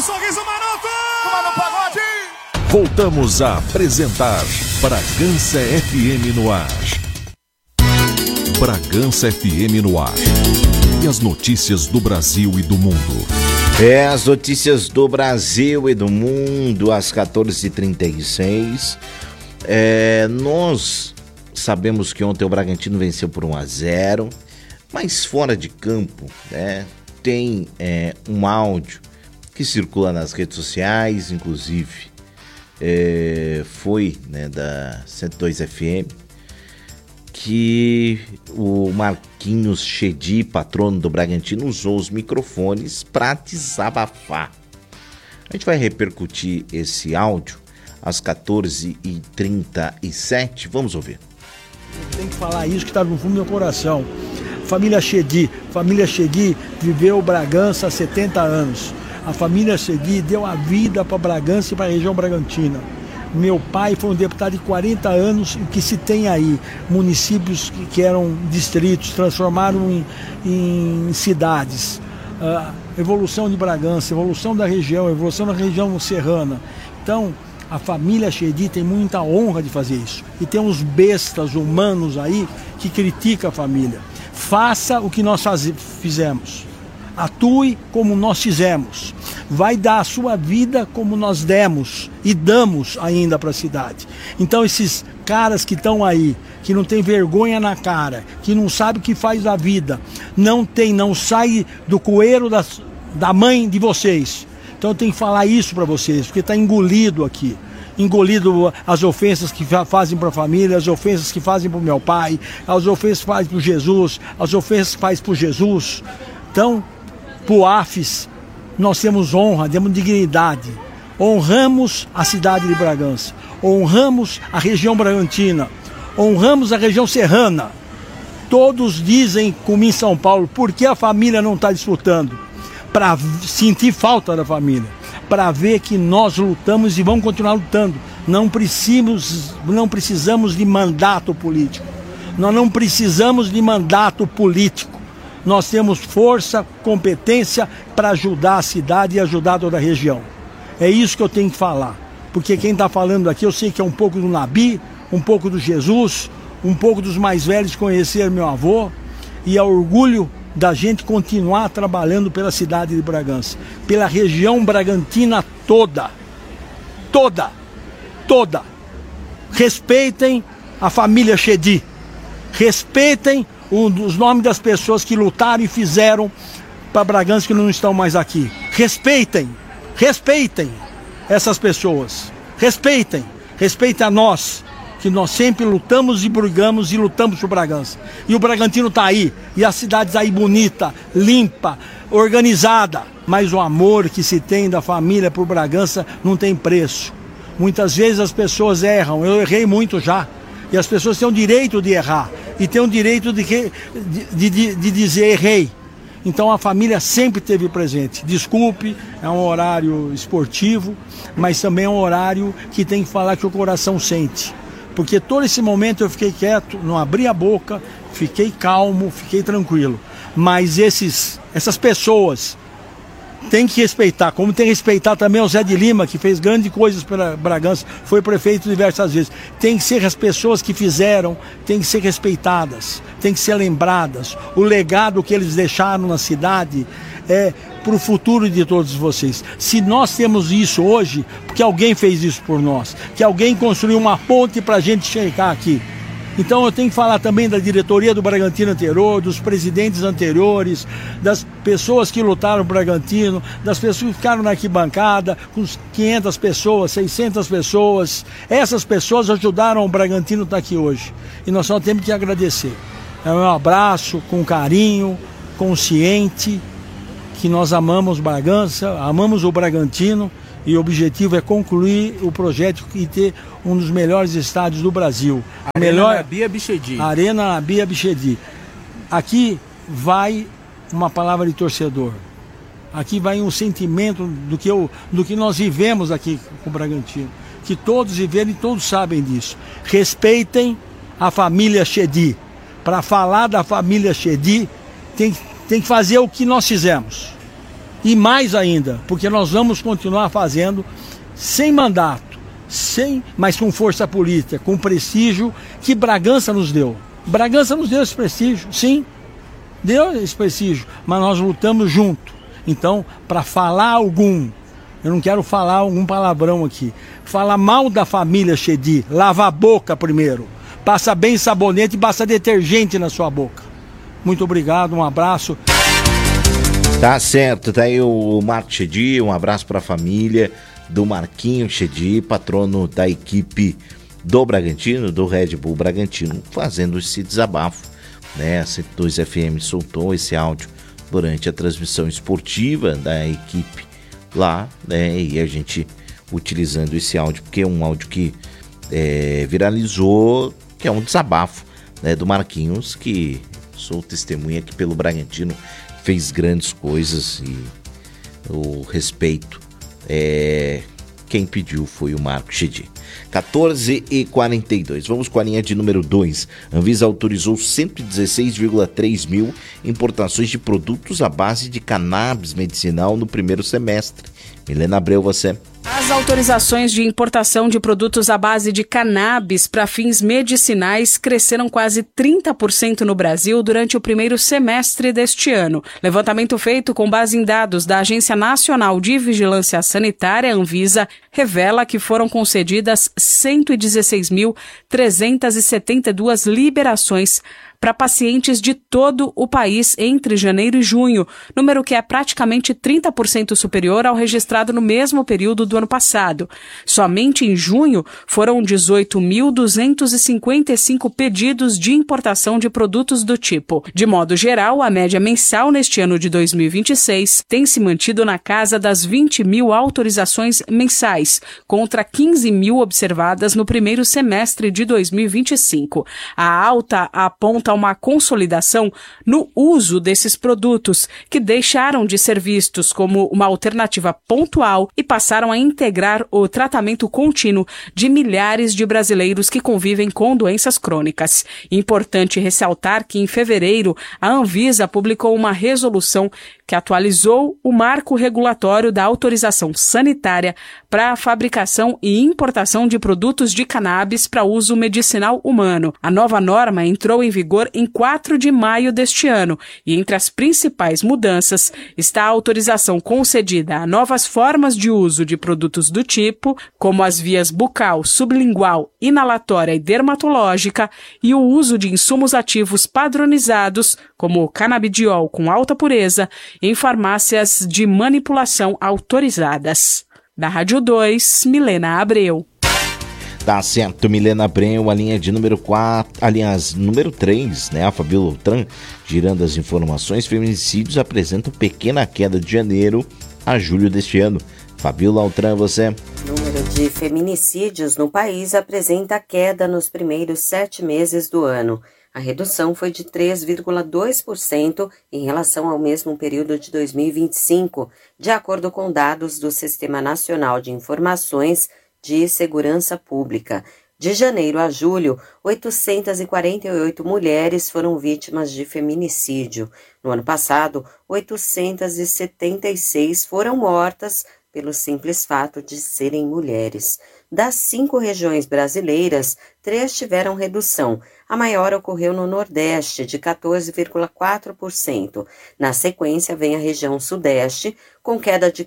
sorriso maroto! Mano Pagode! Voltamos a apresentar Bragança FM no ar. Bragança FM no ar. E as notícias do Brasil e do mundo. As notícias do Brasil e do mundo às 14h36. Nós sabemos que ontem o Bragantino venceu por 1-0, mas fora de campo, tem um áudio que circula nas redes sociais, inclusive foi da 102 FM, que o Marquinhos Chedi, patrono do Bragantino, usou os microfones para desabafar. A gente vai repercutir esse áudio às 14h37. Vamos ouvir. Tem que falar isso que está no fundo do meu coração. Família Chedi viveu Bragança há 70 anos. A família Chedi deu a vida para Bragança e para a região Bragantina. Meu pai foi um deputado de 40 anos, o que se tem aí, municípios que eram distritos, transformaram em cidades. Evolução de Bragança, evolução da região, evolução da região serrana. Então, a família Chedi tem muita honra de fazer isso. E tem uns bestas humanos aí que criticam a família. Faça o que nós fizemos. Atue como nós fizemos. Vai dar a sua vida como nós demos e damos ainda para a cidade. Então esses caras que estão aí, que não tem vergonha na cara, que não sabe o que faz da vida, não sai do coeiro da mãe de vocês. Então eu tenho que falar isso para vocês, porque está engolido aqui. Engolido as ofensas que fazem para a família, as ofensas que fazem para o meu pai, as ofensas que fazem para Jesus, as ofensas que fazem para Jesus. Então, para o AFES, nós temos honra, temos dignidade. Honramos a cidade de Bragança, honramos a região Bragantina, honramos a região serrana. Todos dizem, como em São Paulo, por que a família não está disputando? Para sentir falta da família, para ver que nós lutamos e vamos continuar lutando. Não precisamos de mandato político. Nós não precisamos de mandato político. Nós temos força, competência para ajudar a cidade e ajudar toda a região. É isso que eu tenho que falar. Porque quem está falando aqui, eu sei que é um pouco do Nabi, um pouco do Jesus, um pouco dos mais velhos que conheceram meu avô. E é orgulho da gente continuar trabalhando pela cidade de Bragança, pela região Bragantina toda. Respeitem a família Chedi. Respeitem os nomes das pessoas que lutaram e fizeram para Bragança que não estão mais aqui. Respeitem essas pessoas. Respeitem a nós, que nós sempre lutamos e brigamos e lutamos por Bragança. E o Bragantino está aí, e a cidade está aí bonita, limpa, organizada. Mas o amor que se tem da família por Bragança não tem preço. Muitas vezes as pessoas erram, eu errei muito já. E as pessoas têm o direito de errar, e têm o direito de dizer errei. Então a família sempre esteve presente. Desculpe, é um horário esportivo, mas também é um horário que tem que falar que o coração sente. Porque todo esse momento eu fiquei quieto, não abri a boca, fiquei calmo, fiquei tranquilo. Mas essas pessoas tem que respeitar, como tem que respeitar também o Zé de Lima, que fez grandes coisas pela Bragança, foi prefeito diversas vezes. Tem que ser as pessoas que fizeram, tem que ser respeitadas, tem que ser lembradas. O legado que eles deixaram na cidade é para o futuro de todos vocês. Se nós temos isso hoje, porque alguém fez isso por nós, que alguém construiu uma ponte para a gente chegar aqui. Então eu tenho que falar também da diretoria do Bragantino anterior, dos presidentes anteriores, das pessoas que lutaram pro Bragantino, das pessoas que ficaram na arquibancada, com 500 pessoas, 600 pessoas. Essas pessoas ajudaram o Bragantino a estar aqui hoje. E nós só temos que agradecer. É um abraço com carinho, consciente, que nós amamos Bragança, amamos o Bragantino. E o objetivo é concluir o projeto e ter um dos melhores estádios do Brasil. Arena Nabi Abichedi. Arena Nabi Abichedi. Aqui vai uma palavra de torcedor. Aqui vai um sentimento do que nós vivemos aqui com o Bragantino. Que todos viveram e todos sabem disso. Respeitem a família Chedi. Para falar da família Chedi, tem que fazer o que nós fizemos. E mais ainda, porque nós vamos continuar fazendo sem mandato, mas com força política, com prestígio que Bragança nos deu. Bragança nos deu esse prestígio, sim, deu esse prestígio, mas nós lutamos junto. Então, para falar eu não quero falar algum palavrão aqui, falar mal da família Chedi, lava a boca primeiro, passa bem sabonete e passa detergente na sua boca. Muito obrigado, um abraço. Tá certo, tá aí o Marco Chedi, um abraço para a família do Marquinho Chedi, patrono da equipe do Bragantino, do Red Bull Bragantino, fazendo esse desabafo, né? A 102 FM soltou esse áudio durante a transmissão esportiva da equipe lá, né? E a gente utilizando esse áudio, porque é um áudio que viralizou, que é um desabafo, né, do Marquinhos, que sou testemunha que pelo Bragantino fez grandes coisas e o respeito, quem pediu foi o Marco Chedi. 14h42, vamos com a linha de número 2. Anvisa autorizou 116,3 mil importações de produtos à base de cannabis medicinal no primeiro semestre. Milena Abreu, você. As autorizações de importação de produtos à base de cannabis para fins medicinais cresceram quase 30% no Brasil durante o primeiro semestre deste ano. Levantamento feito com base em dados da Agência Nacional de Vigilância Sanitária, Anvisa, revela que foram concedidas 116.372 liberações para pacientes de todo o país entre janeiro e junho, número que é praticamente 30% superior ao registrado no mesmo período do ano passado. Somente em junho foram 18.255 pedidos de importação de produtos do tipo. De modo geral, a média mensal neste ano de 2026 tem se mantido na casa das 20 mil autorizações mensais, contra 15 mil observadas no primeiro semestre de 2025. A alta aponta uma consolidação no uso desses produtos, que deixaram de ser vistos como uma alternativa pontual e passaram a integrar o tratamento contínuo de milhares de brasileiros que convivem com doenças crônicas. Importante ressaltar que, em fevereiro, a Anvisa publicou uma resolução que atualizou o marco regulatório da autorização sanitária para a fabricação e importação de produtos de cannabis para uso medicinal humano. A nova norma entrou em vigor em 4 de maio deste ano e entre as principais mudanças está a autorização concedida a novas formas de uso de produtos do tipo, como as vias bucal, sublingual, inalatória e dermatológica, e o uso de insumos ativos padronizados, como o canabidiol com alta pureza, em farmácias de manipulação autorizadas. Da Rádio 2, Milena Abreu. Tá certo, Milena Abreu, a linha de número 4, aliás, número 3, né? A Fabíola Altran, girando as informações, feminicídios apresentam pequena queda de janeiro a julho deste ano. Fabíola Altran, você. O número de feminicídios no país apresenta queda nos primeiros 7 meses do ano. A redução foi de 3,2% em relação ao mesmo período de 2025, de acordo com dados do Sistema Nacional de Informações de Segurança Pública. De janeiro a julho, 848 mulheres foram vítimas de feminicídio. No ano passado, 876 foram mortas pelo simples fato de serem mulheres. Das 5 regiões brasileiras, 3 tiveram redução. A maior ocorreu no Nordeste, de 14,4%. Na sequência, vem a região Sudeste, com queda de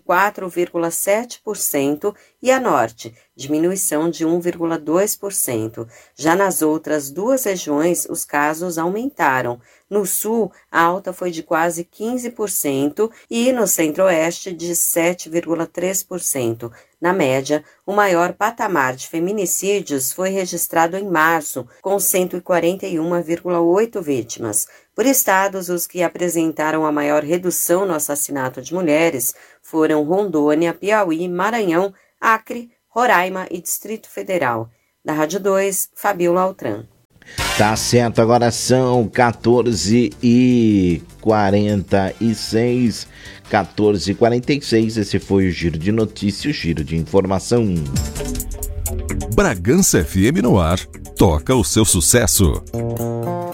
4,7%, e a Norte, diminuição de 1,2%. Já nas outras 2 regiões, os casos aumentaram. No Sul, a alta foi de quase 15% e no Centro-Oeste de 7,3%. Na média, o maior patamar de feminicídios foi registrado em março, com 141,8 vítimas. Por estados, os que apresentaram a maior redução no assassinato de mulheres foram Rondônia, Piauí, Maranhão, Acre, Roraima e Distrito Federal. Da Rádio 2, Fabíola Altran. Tá certo, agora são 14h46, 14h46, esse foi o Giro de Notícias, o Giro de Informação. Bragança FM no ar, toca o seu sucesso.